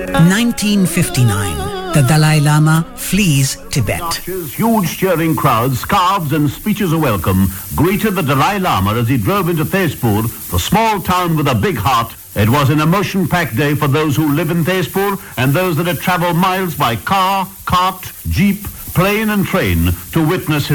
1959. The Dalai Lama flees Tibet. Huge cheering crowds, scarves and speeches of welcome greeted the Dalai Lama as he drove into Tezpur, the small town with a big heart. It was an emotion-packed day for those who live in Tezpur and those that had travelled miles by car, cart, jeep, plane and train to witness his